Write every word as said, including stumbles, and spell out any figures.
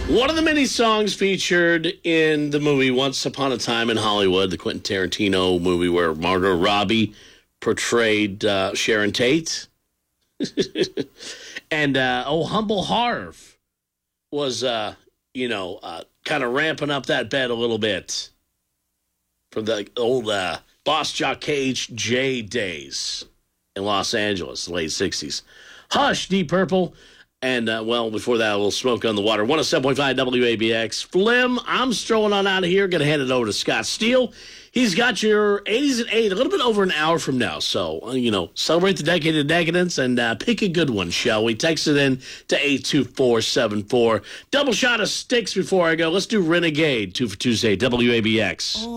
One of the many songs featured in the movie Once Upon a Time in Hollywood, the Quentin Tarantino movie where Margot Robbie portrayed uh, Sharon Tate. and, uh, oh, Humble Harv was, uh, you know, uh, kind of ramping up that bed a little bit from the old uh, Boss Jock Cage J days in Los Angeles, the late sixties. Hush, Deep Purple. And, uh, well, before that, a little Smoke on the Water. one oh seven point five W A B X. Flim, I'm strolling on out of here. Going to hand it over to Scott Steele. He's got your eighties at eight, a little bit over an hour from now. So, uh, you know, celebrate the decade of decadence and uh, pick a good one, shall we? Text it in to eight two four seven four. Double shot of sticks before I go. Let's do Renegade, two for Tuesday, W A B X.